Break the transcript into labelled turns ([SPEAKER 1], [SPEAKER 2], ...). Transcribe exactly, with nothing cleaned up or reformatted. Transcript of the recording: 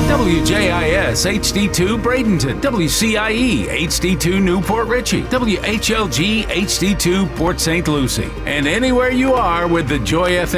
[SPEAKER 1] W J I S H D two Bradenton, W C I E H D two Newport Richey, W H L G H D two Port Saint Lucie, and anywhere you are with the Joy F M